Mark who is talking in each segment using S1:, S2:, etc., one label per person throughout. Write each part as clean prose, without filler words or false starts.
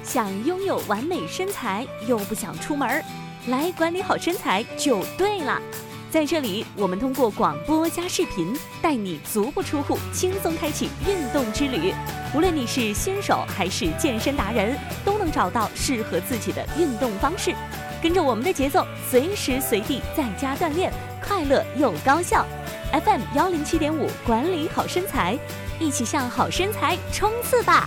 S1: 想擁有完美身材又不想出門，來管理好身材就對了。在這裡，我們通過廣播加視頻，帶你足不出戶，輕鬆開啟運動之旅。無論你是新手還是健身達人，都能找到適合自己的運動方式。跟着我們的節奏，隨時隨地在家鍛鍊，快樂又高效。FM 107.5，管理好身材，一起向好身材衝刺吧！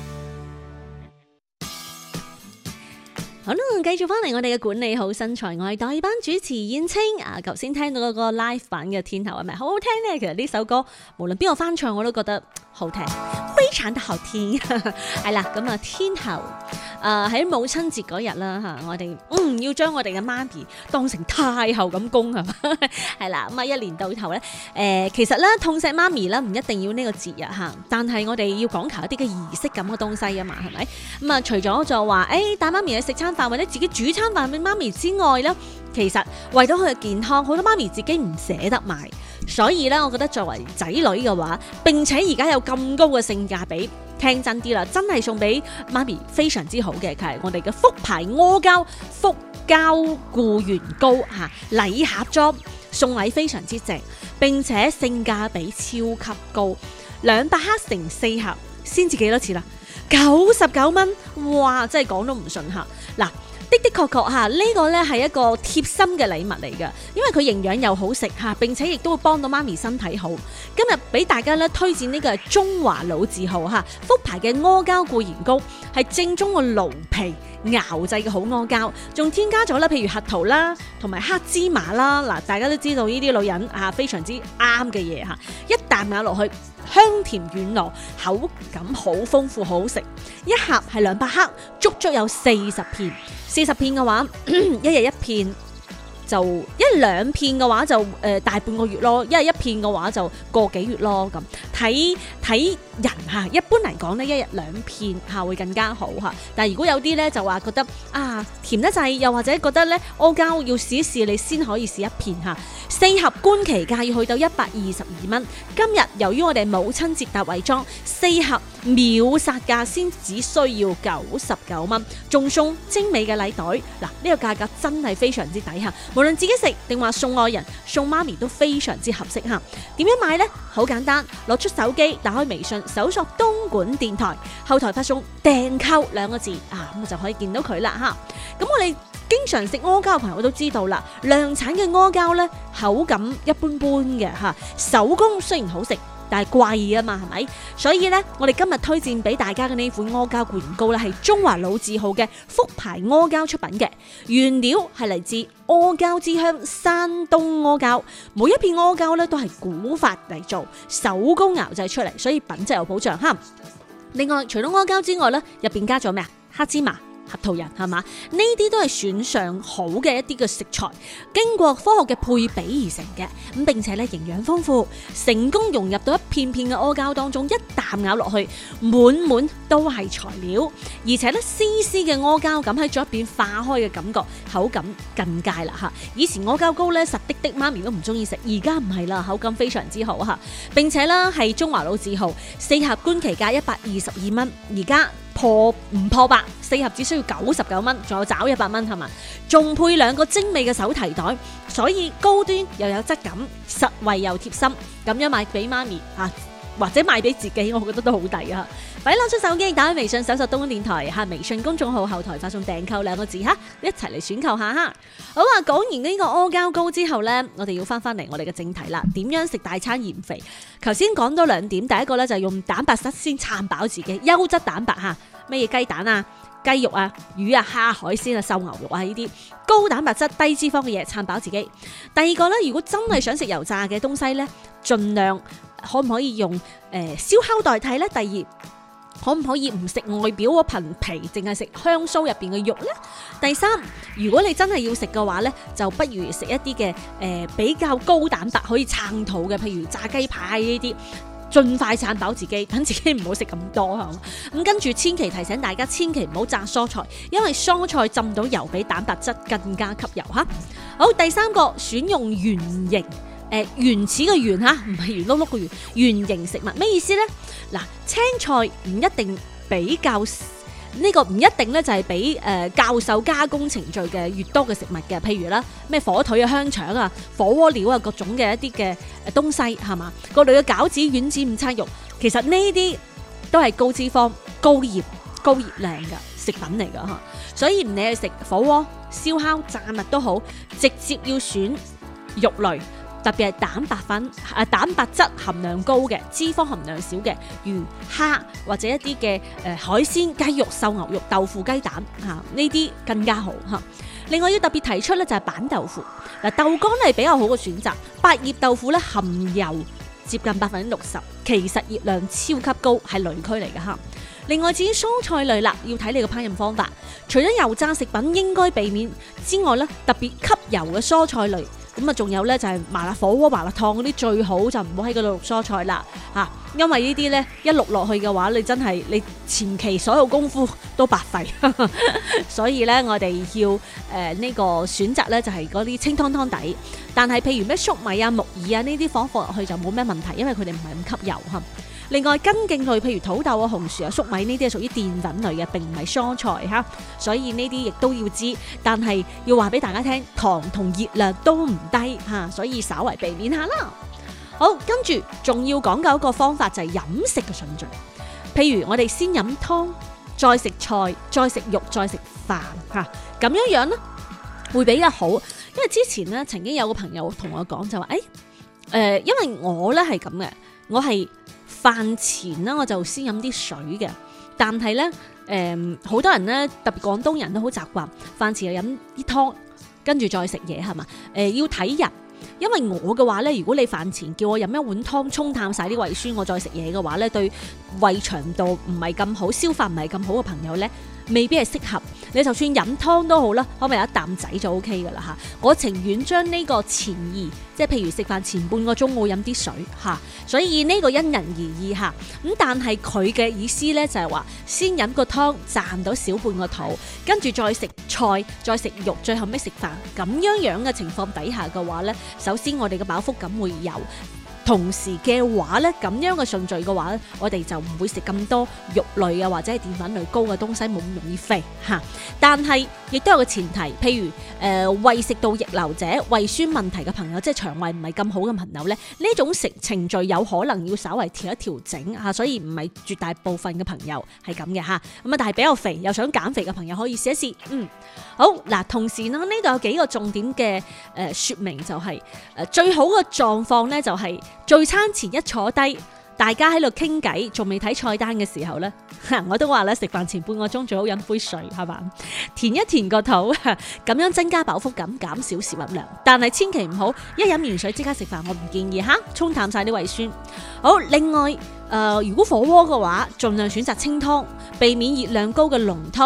S2: 好啦，繼續翻嚟我哋嘅管理好身材，我係代班主持燕青啊。頭先聽到嗰個 live 版嘅天后係咪好好聽呢？其實呢首歌無論邊個翻唱我都覺得好聽，非常的好聽。係啦，咁啊天后喺母親節嗰日啦嚇，我哋要將我哋嘅媽咪當成太后咁供係嘛？係啦，咁啊一年到頭咧其實咧痛錫媽咪咧唔一定要呢個節日嚇，但係我哋要講求一啲嘅儀式感嘅東西啊嘛，係咪？咁啊除咗就話帶媽咪去食餐飯或者自己煮餐飯俾媽咪之外咧，其實為咗佢嘅健康，好多媽咪自己唔捨得買，所以咧我覺得作為仔女嘅話，並且而家有咁高嘅性價比。聽真啲啦，真係送俾媽咪非常之好嘅，係我哋嘅福牌阿膠福膠固元膏嚇禮盒裝，送禮非常之正，並且性價比超級高，200克乘4盒，先至幾多錢啦？99蚊，哇！真係講都唔順嚇嗱。的確嚇，呢個咧係一個貼心嘅禮物嚟嘅，因為佢營養又好食嚇，並且亦都會幫到媽咪身體好。今日俾大家咧推薦呢個係中華老字號嚇福牌嘅阿膠固元膏，係正宗嘅驢皮熬製嘅好阿膠，仲添加咗咧譬如核桃啦，同埋黑芝麻啦。嗱，大家都知道呢啲女人非常之啱嘅嘢嚇，一啖咬落去。香甜軟糯，口感好豐富，好好食。一盒係200克，足足有40片。40片嘅話，一日一片就2片嘅話就大半個月咯，一日一片嘅話就個幾月咯咁。睇人嚇，一般嚟講咧，一日2片嚇會更加好嚇。但係如果有啲咧就話覺得甜得滯，又或者覺得咧阿膠要試一試，你先可以試一片嚇。4盒官期價要去到122蚊。今日由於我哋母親節特惠裝，4盒秒殺價先只需要99蚊，仲送精美嘅禮袋。嗱，呢個價格真係非常之抵嚇，無論自己食定話送愛人、送媽咪都非常之合適嚇。點樣買呢？好簡單，攞出手機，打開微信，搜索東莞電台，後台發送訂購2個字咁就可以見到佢啦嚇。咁我哋經常食阿膠嘅朋友都知道啦，量產嘅阿膠咧口感一般般嘅嚇，手工雖然好食，但係貴啊嘛，係咪？所以咧，我哋今日推薦俾大家嘅呢款阿膠固元膏咧，係中華老字號嘅福牌阿膠出品嘅，原料係嚟自阿膠之鄉山東阿膠，每一片阿膠咧都係古法嚟做，手工熬製出嚟，所以品質有保障哈。另外，除咗阿膠之外咧，入邊加咗咩啊？黑芝麻。核桃仁係嘛？呢啲都係選上好嘅一啲嘅食材，經過科學嘅配比而成嘅，咁並且咧營養豐富，成功融入到一片片嘅阿膠當中，一啖咬落去，滿滿都係材料，而且咧絲絲嘅阿膠咁喺嘴入邊化開嘅感覺，口感更佳啦嚇。以前阿膠膏咧實的媽咪都唔中意食，而家唔係啦，口感非常之好嚇，並且咧係中華老字號，4盒官期價122蚊，而家破百，4盒只需要99蚊，仲有找100蚊係嘛？仲配2個精美嘅手提袋，所以高端又有質感，實惠又貼心，咁樣買俾媽咪或者買俾自己，我覺得都好抵啊！快攞出手機，打開微信搜索東莞電台微信公眾號後台發送訂購2個字一齊嚟選購下哈！好啊，講完呢個阿膠膏之後呢，我哋要翻嚟我哋嘅正題啦。點樣食大餐減肥？頭先講多2點，第一個呢就係用蛋白質先撐飽自己，優質蛋白嚇，咩嘢雞蛋啊、雞肉啊、魚啊、蝦、海鮮啊、瘦牛肉啊呢啲高蛋白質低脂肪嘅嘢撐飽自己。第二個呢，如果真係想食油炸嘅東西呢，盡量可唔可以用燒烤代替呢？第二，可唔可以唔食外表嗰層皮，淨係食香酥入邊嘅肉呢？第三，如果你真係要食嘅話呢，就不如食一啲嘅比較高蛋白可以撐肚嘅，譬如炸雞排呢啲。盡快撐飽自己，等自己唔好食咁多嚇。咁跟住千祈提醒大家，千祈唔好炸蔬菜，因為蔬菜浸到油比蛋白質更加吸油嚇。好，第三個選用圓形原始嘅圓嚇，唔係圓碌碌嘅圓，圓形食物咩意思呢？嗱，青菜唔一定比較呢個唔一定咧就係俾較受加工程序嘅越多嘅食物嘅，譬如啦咩火腿啊、香腸啊、火鍋料啊各種嘅一啲嘅東西係嘛，各類嘅餃子、丸子、午餐肉，其實呢啲都係高脂肪、高鹽、高熱量嘅食品嚟㗎嚇，所以唔理係食火鍋、燒烤、炸物都好，直接要選肉類。特別係蛋白質含量高嘅、脂肪含量少嘅魚、蝦或者一啲嘅海鮮、雞肉、瘦牛肉、豆腐、雞蛋嚇，呢啲更加好嚇。另外要特別提出咧就係板豆腐嗱，豆乾係比較好嘅選擇。百葉豆腐咧含油接近60%，其實熱量超級高，係雷區嚟嘅嚇。另外至於蔬菜類啦，要睇你嘅烹飪方法，除咗油炸食品應該避免之外咧，特別吸油嘅蔬菜類。咁啊，仲有咧就係麻辣火鍋、麻辣燙嗰啲最好就唔好喺嗰度淥蔬菜啦嚇，因為呢啲咧一淥落去嘅話，你真係你前期所有功夫都白費，所以咧我哋要呢個選擇咧就係嗰啲清湯湯底。但係譬如咩粟米啊、木耳啊呢啲放落去就冇咩問題，因為佢哋唔係咁吸油嚇。另外根莖類譬如土豆啊、紅薯啊、粟米呢啲係屬於澱粉類嘅，並唔係蔬菜嚇，所以呢啲亦都要知。但係要話俾大家聽，糖同熱量都唔低嚇，所以稍為避免下啦。好，跟住仲要講究一個方法就係飲食嘅順序。譬如我哋先飲湯，再食菜，再食肉，再食飯嚇，咁樣呢會比較好。因為之前呢曾經有個朋友同我講就話，因為我呢係咁嘅，我係飯前呢我就先飲啲水嘅，但係呢好多人呢特別廣東人都好習慣飯前又飲啲湯，跟住再食嘢係嘛？要睇人。因為我嘅話咧，如果你飯前叫我飲一碗湯沖淡晒啲胃酸，我再食嘢嘅話咧，對胃腸道唔係咁好、消化唔係咁好嘅朋友咧，未必係適合。你就算飲湯都好啦，可唔可以有一啖仔就 OK 噶啦嚇？我情願將呢個前儀，即係譬如食飯前半個鐘我飲啲水嚇，所以呢個因人而異嚇。咁但係佢嘅意思咧就係話，先飲個湯賺到小半個肚，跟住再食菜、再食肉，最後尾食飯，咁樣嘅情況底下嘅話咧，首先我哋嘅飽腹感會有。同時嘅話咧，咁樣嘅順序嘅話咧，我哋就唔會食咁多肉類啊，或者係澱粉類高嘅東西，冇咁容易肥嚇。但係亦都有個前提，譬如胃食道逆流者、胃酸問題嘅朋友，即係腸胃唔係咁好嘅朋友咧，呢種食程序有可能要稍微調一調整嚇，所以唔係絕大部分嘅朋友係咁嘅嚇。咁啊，但係比較肥又想減肥嘅朋友可以試一試。好嗱，同時呢度有幾個重點嘅説明，就係最好嘅狀況咧，就係聚餐前一坐低，大家喺度傾偈，仲未睇菜單嘅時候咧，我都話咧，食飯前半個鐘最好飲杯水，係嘛？填一填個肚，咁樣增加飽腹感，減少攝入量。但係千祈唔好一飲完水即刻食飯，我唔建議嚇，沖淡晒啲胃酸。好，另外如果火鍋嘅話，盡量選擇清湯，避免熱量高嘅濃湯。